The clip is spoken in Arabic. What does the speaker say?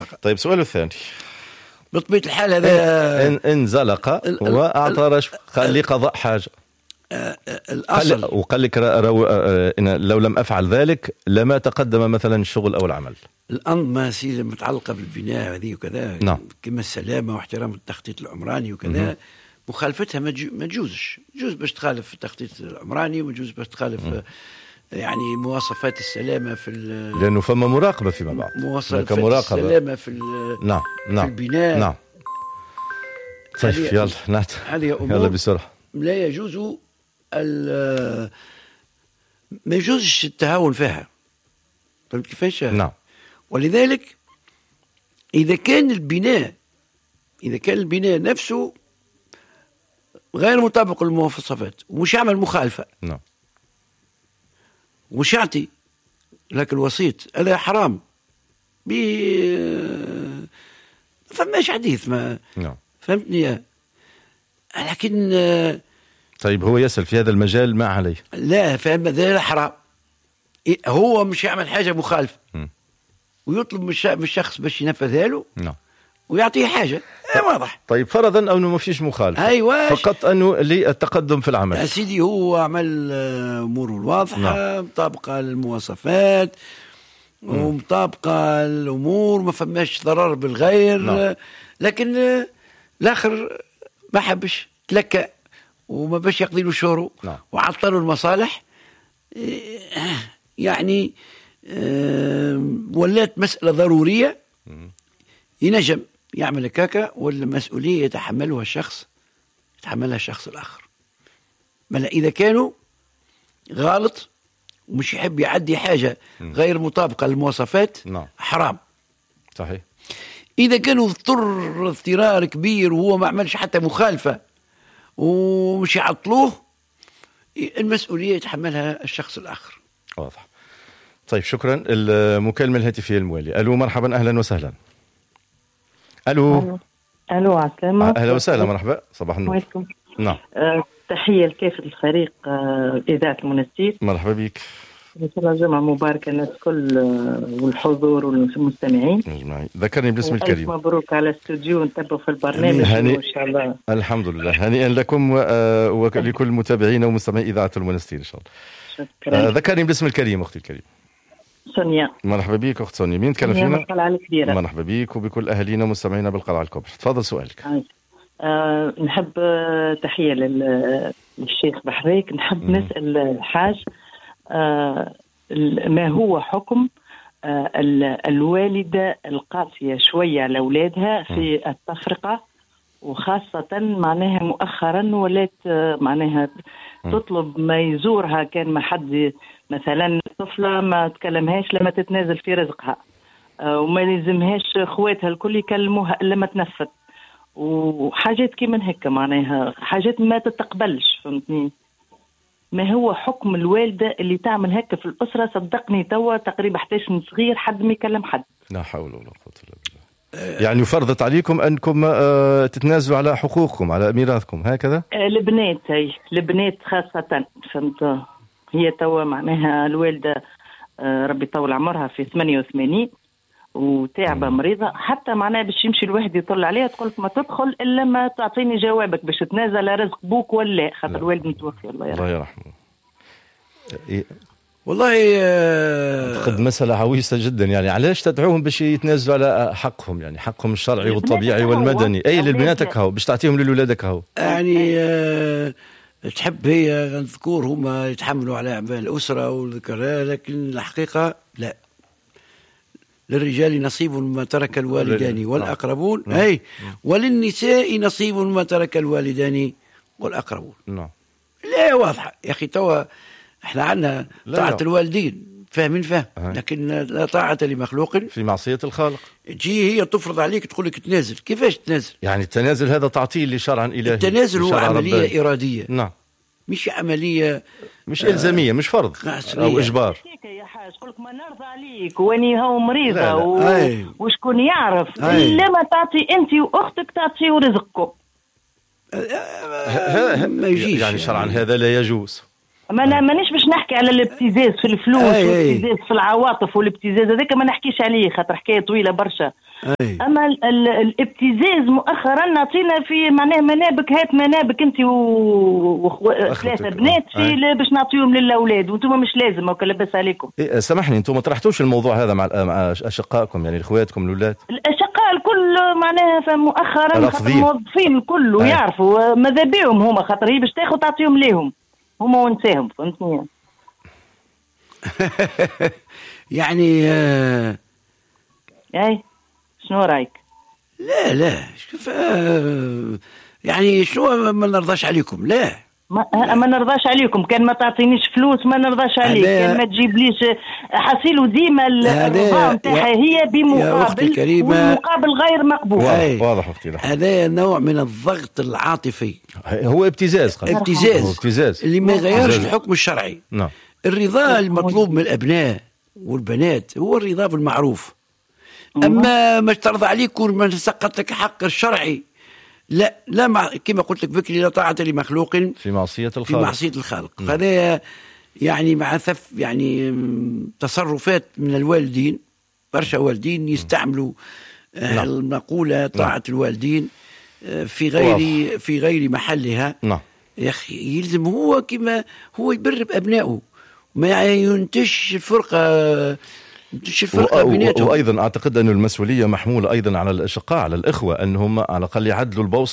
طيب سؤال الثاني. بطبيعة الحال هذا إن زلق وأعطى رشوة قال لي قضاء حاجة الأصل، وقال لك لو لم أفعل ذلك لما تقدم مثلا الشغل أو العمل. الأنظمة سيدة متعلقة بالبناء هذه وكذا، نعم. كما السلامة واحترام التخطيط العمراني وكذا، مخالفتها ما تجوزش. جوز باش تخالف التخطيط العمراني، وجوز باش تخالف يعني مواصفات السلامة في لأنه فما مراقبة فيما بعد، مواصفات السلامة في نعم في البناء. نعم. طيب يلا هذه أمور يلا بسرعة. لا يجوز ما يجوزش التهاون فيها. فهمت كيفاش؟ نعم. ولذلك إذا كان البناء نفسه غير مطابق للمواصفات ومش يعمل مخالفة، نعم، ومش يعطي لك الوسيط، هذا حرام. فماش حديث ما. نعم. فهمتني؟ لكن طيب هو يسأل في هذا المجال ما عليه. لا، فهم ذلك حرام. هو مش يعمل حاجة مخالفة ويطلب من الشخص باش ينفذها له. نعم. ويعطيه حاجة واضح. طيب فرضا أنه ما فيش مخالفة، أيوة، فقط أنه للتقدم في العمل. يا سيدي هو عمل أموره الواضحة. نعم. مطابقة للمواصفات ومطابقة الأمور، ما فماش ضرر بالغير. نعم. لكن الآخر ما حبش تلكأ وما باش يقضي له شهره. نعم. وعطلوا المصالح. يعني ولات مسألة ضرورية. ينجم يعمل هكاكا، ولا مسؤولية يتحملها الشخص الآخر. بل إذا كانوا غلط ومش يحب يعدي حاجة غير مطابقة للمواصفات، حرام. صحيح. إذا كانوا اضطرار كبير وهو ما عملش حتى مخالفة ومش يعطلوه، المسؤولية يتحملها الشخص الآخر. واضح. طيب شكرا. المكالمة الهاتفية الموالي. ألو مرحبا، أهلا وسهلا. ألو عسلامة. أهلا وسهلا، مرحبا، صباح النور. نعم. تحية لكافة الفريق إذاعة المنستير. مرحبا بك. إن شاء الله جمعة مباركة الناس كل والحضور والمستمعين. ذكرني باسم الكريم. مبروك على الاستوديو، نتبعوا في البرنامج إن شاء الله. الحمد لله، هنيئا لكم ولكل متابعين ومستمعي إذاعة المنستير إن شاء الله. شكرا. ذكرني باسم الكريم أختي الكريم. سونيا. مرحبا بك أخت سونيا. مين تكلم فينا؟ القلعة الكبيرة. مرحبا بك وبكل أهالينا ومستمعينا بالقلعة الكبرى. تفضل سؤالك. نحب تحية للشيخ بحريك. نحب نسأل الحاج ما هو حكم الوالدة القاسية شوية على أولادها في التفرقة، وخاصة معناها مؤخرا ولات معناها تطلب ما يزورها، كان ما حد مثلا طفلة ما تكلمهاش لما تتنازل في رزقها، وما يلزمهاش خواتها الكل يكلموها إلا ما تنفذ، وحاجات كي من هكا معناها حاجات ما تتقبلش. فهمتني؟ ما هو حكم الوالدة اللي تعمل هكا في الأسرة؟ صدقني توا تقريبا 11 صغير حد ما يكلم حد. لا حول ولا قوة إلا بالله. يعني فرضت عليكم أنكم تتنازلوا على حقوقكم، على ميراثكم، هكذا؟ البنات خاصة. فهمت؟ هي توا معناها الوالدة ربي يطول عمرها في 88 وتعبة مريضة، حتى معناها باش يمشي الواحد يطل عليها تقولك ما تدخل إلا ما تعطيني جوابك باش تنازل رزق بوك ولا، خاطر الوالد متوفي الله يرحمه. والله أعتقد مسألة عويصة جدا. يعني علاش تدعوهم باش يتنازلوا على حقهم، يعني حقهم الشرعي والطبيعي والمدني؟ أي للبناتك هو باش تعطيهم لولادك هو. يعني تحب هي الذكور هما يتحملوا على أعباء الأسرة والذكرى، لكن الحقيقة لا. للرجال نصيب مما ترك الوالدان والأقربون، أي وللنساء نصيب مما ترك الوالدان والأقربون. نعم. لا واضحة يا أخي. توا احنا عندنا طاعة الوالدين فاهمين لكن لا طاعة لمخلوق في معصية الخالق. تجي هي تفرض عليك تقول لك تنازل. كيفاش تنازل؟ يعني التنازل هذا تعطيل لشرعا إلهي. التنازل هو عملية رباني. إرادية. نعم. مش عملية، مش إلزامية، مش فرض أو إجبار. يا حاج قولك ما نرضى عليك واني هو مريضة وشكون يعرف لما تعطي أنت وأختك تعطيوا رزقكم. ما يجيش يعني شرعا هذا لا يجوز. مانيش باش نحكي على الابتزاز في الفلوس والابتزاز في العواطف والابتزاز هذاك ما نحكيش عليه خاطر حكايه طويله برشا. اما الابتزاز مؤخرا نعطينا في معناه منابك، هات منابك انت وثلاثه بنات في باش نعطيهم للاولاد وانتم مش لازم وكا لاباس عليكم. سامحني انتم ما طرحتوش الموضوع هذا مع اشقائكم يعني اخواتكم الاولاد؟ الاشقاء الكل معناها مؤخرا خاطر الموظفين الكل يعرفوا ماذا بيهم هما خاطر هي باش تاخذ تعطيهم ليهم هما ونساهم فهمتني. يعني اي شنو رايك؟ لا شوف يعني شنو ما نرضاش عليكم؟ لا ما نرضاش عليكم، كان ما تعطينيش فلوس ما نرضاش عليك، كان ما تجيبليش حصيله ديما النظام تاعها هي بمقابل والمقابل غير مقبول. واضح اختي. هذا نوع من الضغط العاطفي، هو ابتزاز اللي ما يغيرش الحكم الشرعي. نعم. الرضا المطلوب من الابناء والبنات هو الرضا بالمعروف. اما ما ترضى عليك وما سقط لك حق الشرعي لا كما قلت لك بكري لا طاعة لمخلوق في معصية الخالق. هذا يعني مع يعني تصرفات من الوالدين، برشا والدين يستعملوا المقولة طاعة الوالدين في غير محلها. يا أخي يلزم هو كما هو يبر بأبنائه ما ينتش الفرقة بيناتهم. وأيضا أعتقد أن المسؤولية محمولة أيضا على الأشقاء على الإخوة أنهم على الأقل يعدلوا البوصلة